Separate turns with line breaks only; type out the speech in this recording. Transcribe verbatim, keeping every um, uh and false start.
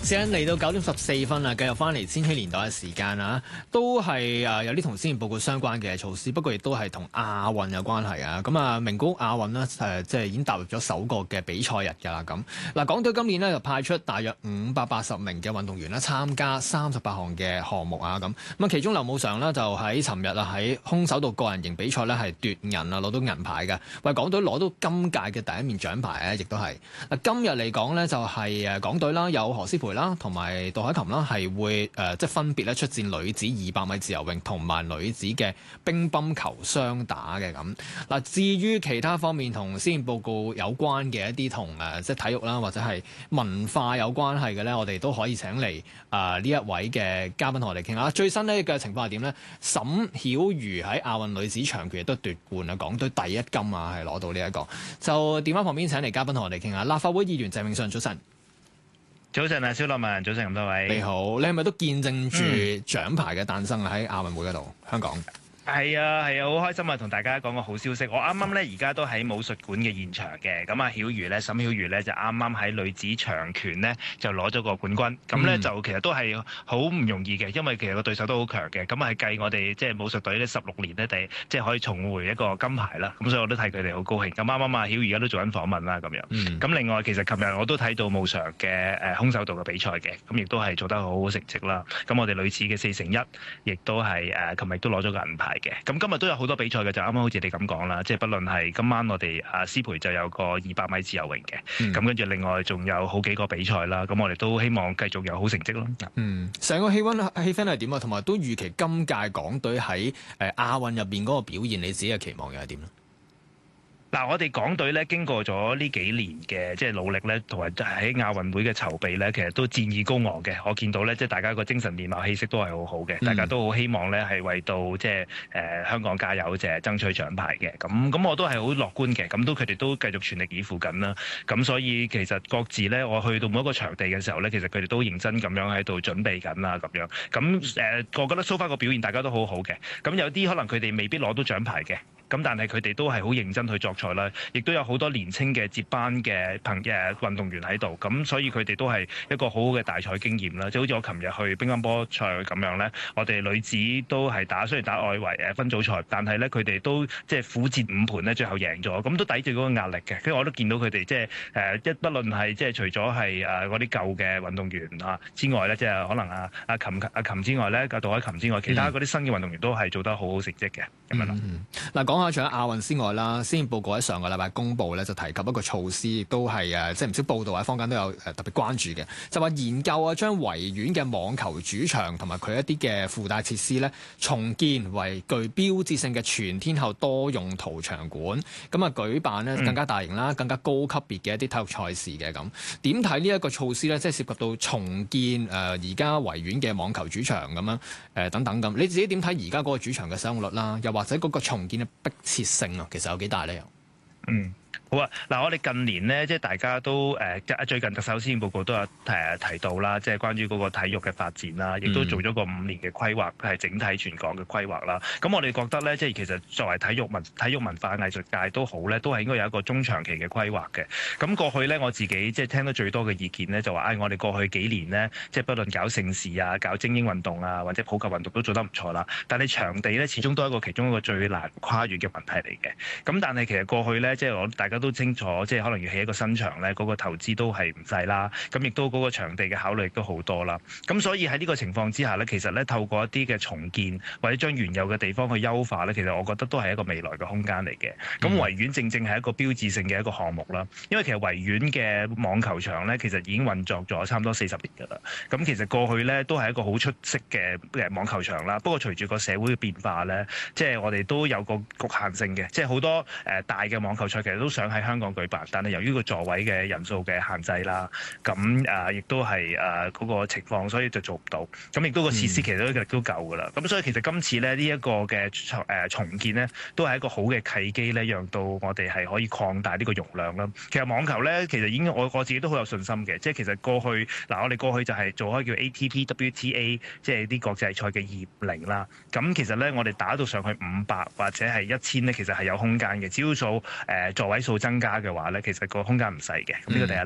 時間嚟到九點十四分啦，繼續翻嚟千禧年代嘅時間啊，都係誒有啲同施政報告相關嘅措施，不過亦都係同亞運有關係啊。咁啊，名古屋亞運呢，誒，即係已經踏入咗首個嘅比賽日㗎啦。咁嗱，港隊今年呢，就派出大約五百八十名嘅運動員啦，參加三十八項嘅項目啊。咁咁啊，其中劉慕裳呢，就喺尋日啊喺空手道個人型比賽呢，係奪銀啊，攞到銀牌嘅，為港隊攞到今屆嘅第一面獎牌咧，亦都係嗱。今日嚟講呢，就係誒港隊啦，有何詩蓓啦，同埋杜凱琹啦，係會誒、呃、即係分別咧出戰女子二百米自由泳同埋女子嘅乒乓球雙打嘅咁。嗱，至於其他方面同施政報告有關嘅一啲同誒即係體育啦或者係文化有關係嘅咧，我哋都可以請嚟誒呢一位嘅嘉賓同我哋傾下。最新呢嘅情況係點呢？沈曉瑜喺亞運女子長拳亦都奪冠啊，港隊第一金啊，係攞到呢、這、一個。就電話旁邊請嚟嘉賓同我哋傾下。立法會議員鄭泳舜，早晨。
早晨啊，蕭樂文，早晨咁多位。
你好，你係咪都見證住獎牌嘅誕生啊？喺亞運會嗰度，香港。
係啊，係啊，好開心啊！同大家講個好消息，我啱啱咧而家都喺武術館嘅現場嘅。咁啊，曉瑜咧，沈曉瑜咧就啱啱喺女子長拳咧就攞咗個冠軍。咁咧、嗯、就其實都係好唔容易嘅，因為其實個對手都好強嘅。咁啊係計我哋即係武術隊咧十六年咧第即係可以重回一個金牌啦。咁所以我都睇佢哋好高興。咁啱啱啊，曉瑜而家都做緊訪問啦，咁樣。咁、嗯、另外其實琴日我都睇到慕裳嘅誒空手道嘅比賽嘅，咁亦都係做得好好成績啦。咁我哋女子嘅四乘一亦都係誒琴日都攞咗個銀牌嘅。咁今日都有好多比賽嘅，就啱啱好似你咁講啦，即係不論係今晚我哋啊詩蓓就有個二百米自由泳嘅，咁跟住另外仲有好幾個比賽啦，咁我哋都希望繼續有好成績咯。嗯，
成個氣温氣氛係點啊？同埋都預期今屆港隊喺誒亞運入邊嗰個表現，你自己嘅期望又係點咧？
嗱，我哋港隊咧經過咗呢幾年嘅即係努力咧，同埋喺亞運會嘅籌備咧，其實都戰意高昂嘅。我見到咧，即係大家個精神面貌氣息都係好好嘅，嗯、大家都好希望咧係為到即係誒香港加油，即係爭取獎牌嘅。咁咁我都係好樂觀嘅。咁都佢哋都繼續全力以赴緊啦。咁所以其實各自咧，我去到每一個場地嘅時候咧，其實佢哋都認真咁樣喺度準備緊啦，咁樣。咁誒、呃，我覺得 so far 個表現大家都好好嘅。咁有啲可能佢哋未必攞到獎牌嘅。咁但係佢哋都係好認真去作賽啦，亦都有好多年青嘅接班嘅朋誒運動員喺度，咁所以佢哋都係一個好好嘅大賽經驗啦。即係好似我琴日去乒乓波賽咁樣咧，我哋女子都係打雖然打外圍誒分組賽，但係咧佢哋都即係苦戰五盤咧，最後贏咗，咁都抵住嗰個壓力嘅。跟住我都見到佢哋即係誒一不論係即係除咗係誒嗰啲舊嘅運動員啊之外咧，即係可能阿阿琴阿琴之外咧，阿杜凱琹之外，其他嗰啲新嘅運動員都係做得好好成績嘅咁樣啦。
嗱講。除咗亞運之外啦，施政報告喺上個禮拜公布咧，就提及一個措施，亦都係誒，即係唔少報道喺坊間都有誒特別關注嘅，就話研究啊，將維園嘅網球主場同埋佢一啲嘅附帶設施咧，重建為具標誌性嘅全天候多用途場館，咁啊舉辦咧更加大型啦、更加高級別嘅一啲體育賽事嘅咁。點睇呢一個措施咧？即係涉及到重建誒而家維園嘅網球主場咁樣誒等等咁。你自己點睇而家嗰個主場嘅使用率啦？又或者嗰個重建嘅迫切性啊，其實有幾大咧？又
嗯。好啊！嗱，我哋近年咧，即係大家都誒，最近特首施政報告都有誒提到啦，即係關於嗰個體育嘅發展啦，亦都做咗個五年嘅規劃，係整體全港嘅規劃啦。咁我哋覺得咧，即係其實作為體育文、體育文化藝術界都好咧，都係應該有一個中長期嘅規劃嘅。咁過去咧，我自己即係聽到最多嘅意見咧，就話誒、哎，我哋過去幾年咧，即係不論搞盛事啊、搞精英運動啊，或者普及運動都做得唔錯啦。但係場地咧，始終都係一個其中一個最難跨越嘅問題嚟嘅。咁但係其實過去咧，即係我大家都清楚，即係可能要起一個新場咧，嗰個投資都係唔細啦。咁亦都嗰個場地嘅考慮亦都好多啦。咁所以喺呢個情況之下咧，其實咧透過一啲嘅重建或者將原有嘅地方去優化咧，其實我覺得都係一個未來嘅空間嚟嘅。咁維園正正係一個標誌性嘅一個項目啦。因為其實維園嘅網球場咧，其實已經運作咗差唔多四十年㗎啦。咁其實過去咧都係一個好出色嘅誒網球場啦。不過隨住個社會嘅變化咧，即係我哋都有個局限性嘅，即係好多誒大嘅網球場其實都想喺香港舉辦，但係由於個座位嘅人數嘅限制啦，咁誒亦都係誒嗰個情況，所以就做唔到。咁亦都個設施其實都都夠㗎啦。咁、嗯、所以其實今次咧呢一個嘅誒重建咧，都係一個好嘅契機咧，讓到我哋係可以擴大呢個容量啦。其實網球咧，其實已經我我自己都好有信心嘅。即係其實過去嗱，我哋過去就係做開叫 A T P、W T A， 即係啲國際賽嘅二五零啦。咁其實咧，我哋打到上去五百或者係一千咧，其實係有空間嘅。只要數誒座位數增加嘅話咧，其實個空間唔細嘅。咁呢個第一啦。